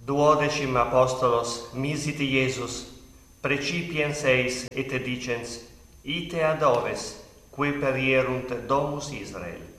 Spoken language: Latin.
Duodecim apostolos misit Iesus, precipiens eis et dicens, ite ad oves, qui perierunt domus Israel.